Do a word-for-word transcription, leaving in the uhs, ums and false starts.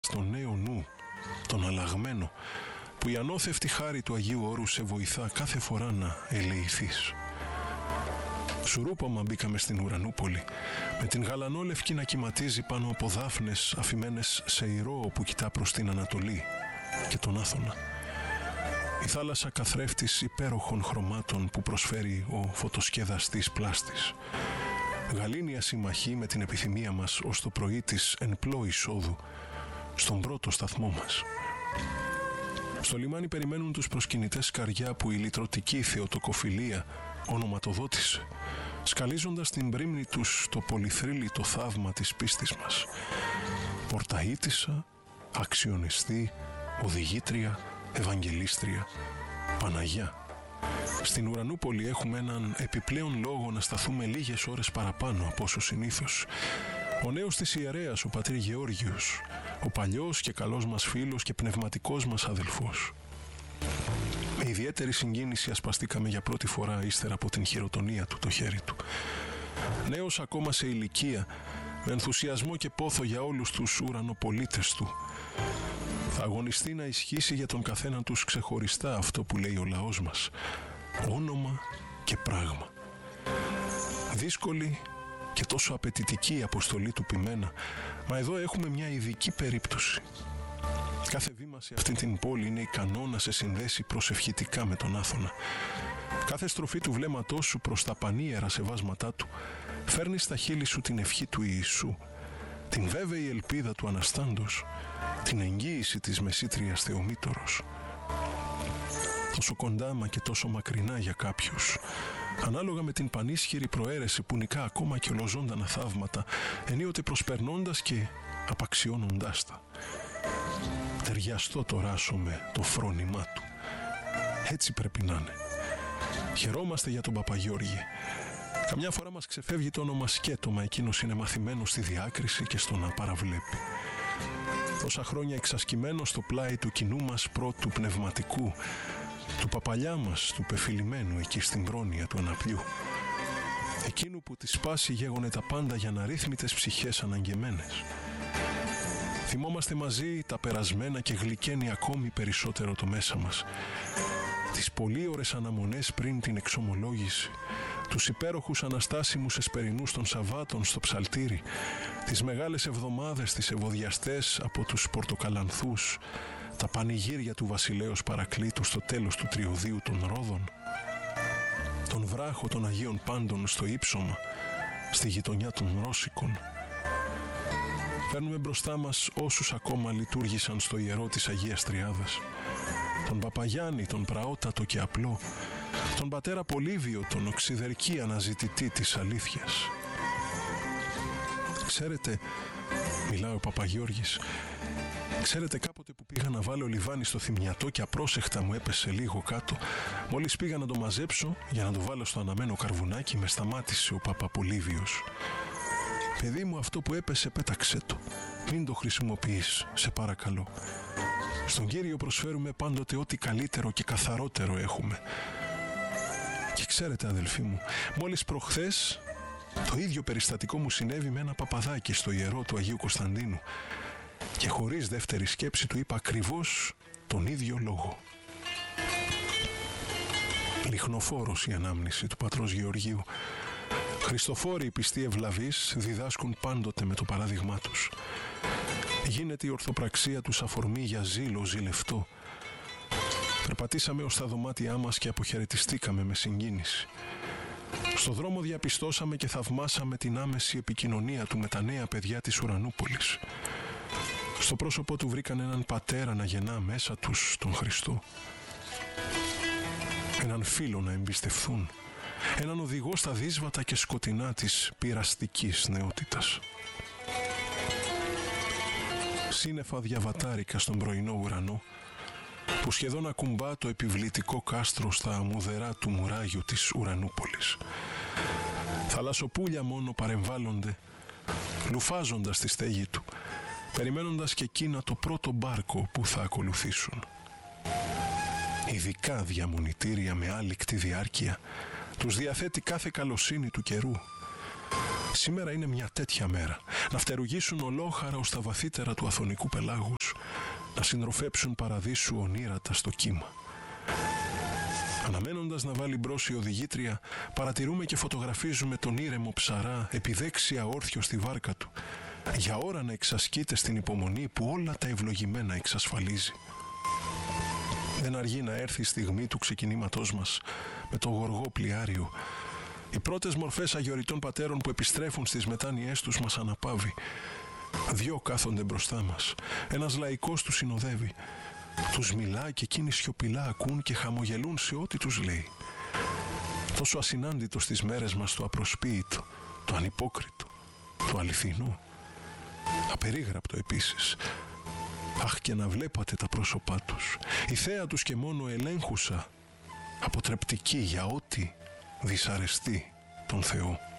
στο νέο νου, τον αλλαγμένο, που η ανώθευτη χάρη του Αγίου Όρου σε βοηθά κάθε φορά να ελεηθείς. Σουρούπαμα μπήκαμε στην Ουρανούπολη, με την γαλανόλευκη να κυματίζει πάνω από δάφνες αφημένες σε ηρώ που κοιτά προς την Ανατολή και τον Άθωνα. Η θάλασσα καθρέφτης υπέροχων χρωμάτων που προσφέρει ο φωτοσκεδαστής πλάστης. Γαλήνια συμμαχή με την επιθυμία μας ως το πρωί της εν πλώ εισόδου στον πρώτο σταθμό μας. Στο λιμάνι περιμένουν τους προσκυνητές σκαριά που η λυτρωτική θεοτοκοφιλία ονοματοδότησε, σκαλίζοντας την πρίμνη τους το πολυθρύλιτο θαύμα της πίστης μας. Πορταΐτισσα, αξιονιστή, οδηγήτρια, ευαγγελίστρια, Παναγιά. Στην Ουρανούπολη έχουμε έναν επιπλέον λόγο να σταθούμε λίγες ώρες παραπάνω από όσο συνήθως. Ο νέος της ιερέας, ο πατήρ Γεώργιος, ο παλιός και καλός μας φίλος και πνευματικός μας αδελφός. Με ιδιαίτερη συγκίνηση ασπαστήκαμε για πρώτη φορά ύστερα από την χειροτονία του το χέρι του. Νέος ακόμα σε ηλικία, με ενθουσιασμό και πόθο για όλους τους ουρανοπολίτες του. Θα αγωνιστεί να ισχύσει για τον καθέναν τους ξεχωριστά αυτό που λέει ο λαός μας. Όνομα και πράγμα. Δύσκολη και τόσο απαιτητική η αποστολή του ποιμένα, μα εδώ έχουμε μια ειδική περίπτωση. Κάθε βήμα σε αυτήν την πόλη είναι ικανό να σε συνδέσει προσευχητικά με τον Άθωνα. Κάθε στροφή του βλέμματός σου προς τα πανίερα σεβάσματά του φέρνει στα χείλη σου την ευχή του Ιησού, την βέβαιη ελπίδα του Αναστάντος, την εγγύηση της μεσήτριας Θεομήτωρος. Τόσο κοντά μα και τόσο μακρινά για κάποιους, ανάλογα με την πανίσχυρη προαίρεση που νικά ακόμα και ολοζώντανα θαύματα, ενίοτε προσπερνώντας και απαξιώνοντάς τα. Ταιριαστό το ράσομαι το φρόνημά του. Έτσι πρέπει να είναι. Χαιρόμαστε για τον Παπαγιώργη. Καμιά φορά μας ξεφεύγει το όνομα σκέτο, μα εκείνος είναι μαθημένος στη διάκριση και στο να παραβλέπει. Τόσα χρόνια εξασκημένος στο πλάι του κοινού μας πρώτου πνευματικού, του παπαλιά μας, του πεφυλημένου εκεί στην πρόνοια του αναπλιού. Εκείνου που τη σπάση γέγονε τα πάντα για αναρρύθμιτες ψυχές αναγκεμένες. Θυμόμαστε μαζί τα περασμένα και γλυκαίνει ακόμη περισσότερο το μέσα μας. Τις πολύ ώρες αναμονές πριν την εξομολόγηση, τους υπέροχους αναστάσιμους εσπερινούς των Σαββάτων στο ψαλτήρι, τις μεγάλες εβδομάδες τις ευωδιαστές από τους Πορτοκαλανθούς, τα πανηγύρια του βασιλέως Παρακλήτου στο τέλος του τριωδίου των Ρόδων, τον βράχο των Αγίων Πάντων στο Ύψωμα, στη γειτονιά των Ρώσικων. Φέρνουμε μπροστά μας όσους ακόμα λειτουργήσαν στο ιερό της Αγίας Τριάδας. Τον Παπαγιάννη, τον πραότατο και απλό, τον πατέρα Πολύβιο, τον οξυδερκή αναζητητή της αλήθειας. Ξέρετε, μιλάει ο Παπαγιώργης, ξέρετε κάποτε που πήγα να βάλω λιβάνι στο θυμιατό και απρόσεχτα μου έπεσε λίγο κάτω. Μόλις πήγα να το μαζέψω για να το βάλω στο αναμένο καρβουνάκι, με σταμάτησε ο Παπαπολύβιος. Παιδί μου, αυτό που έπεσε πέταξέ το. Μην το χρησιμοποιείς, σε παρακαλώ. Στον Κύριο προσφέρουμε πάντοτε ό,τι καλύτερο και καθαρότερο έχουμε. Και ξέρετε, αδελφοί μου, μόλις προχθές το ίδιο περιστατικό μου συνέβη με ένα παπαδάκι στο ιερό του Αγίου Κωνσταντίνου και χωρίς δεύτερη σκέψη του είπα ακριβώς τον ίδιο λόγο. Λιχνοφόρος η ανάμνηση του πατρός Γεωργίου. Χριστοφόροι οι πιστοί ευλαβείς διδάσκουν πάντοτε με το παράδειγμά τους. Γίνεται η ορθοπραξία τους αφορμή για ζήλο ζηλευτό. Περπατήσαμε ως τα δωμάτια μας και αποχαιρετιστήκαμε με συγκίνηση. Στο δρόμο διαπιστώσαμε και θαυμάσαμε την άμεση επικοινωνία του με τα νέα παιδιά της Ουρανούπολης. Στο πρόσωπό του βρήκαν έναν πατέρα να γεννά μέσα τους τον Χριστό. Έναν φίλο να εμπιστευθούν. Έναν οδηγό στα δύσβατα και σκοτεινά της πειραστικής νεότητας. Σύννεφα διαβατάρικα στον πρωινό ουρανό, που σχεδόν ακουμπά το επιβλητικό κάστρο στα αμμουδερά του μουράγιου της Ουρανούπολης. Θαλασσοπούλια μόνο παρεμβάλλονται, λουφάζοντας τη στέγη του, περιμένοντας και εκείνα το πρώτο μπάρκο που θα ακολουθήσουν. Ειδικά διαμονητήρια με άλικτη διάρκεια τους διαθέτει κάθε καλοσύνη του καιρού. Σήμερα είναι μια τέτοια μέρα. Να φτερουγήσουν ολόχαρα ως τα βαθύτερα του αθωνικού πελάγους, να συντροφέψουν παραδείσου ονείρατα στο κύμα. Αναμένοντας να βάλει μπρος η οδηγήτρια, παρατηρούμε και φωτογραφίζουμε τον ήρεμο ψαρά επιδέξια όρθιο στη βάρκα του, για ώρα να εξασκείται στην υπομονή που όλα τα ευλογημένα εξασφαλίζει. Δεν αργεί να έρθει η στιγμή του ξεκινήματός μας με το γοργό πλοιάριο. Οι πρώτες μορφές αγιοριτών πατέρων που επιστρέφουν στις μετάνοιές τους μας αναπαύει. Δυο κάθονται μπροστά μας. Ένας λαϊκός τους συνοδεύει. Τους μιλά και εκείνοι σιωπηλά ακούν και χαμογελούν σε ό,τι τους λέει. Τόσο ασυνάντητο στις μέρες μας το απροσποίητο, το ανυπόκριτο, το αληθινό. Απερίγραπτο επίσης. Αχ, και να βλέπατε τα πρόσωπά τους. Η θέα τους και μόνο ελέγχουσα, αποτρεπτική για ό,τι δυσαρεστεί τον Θεό.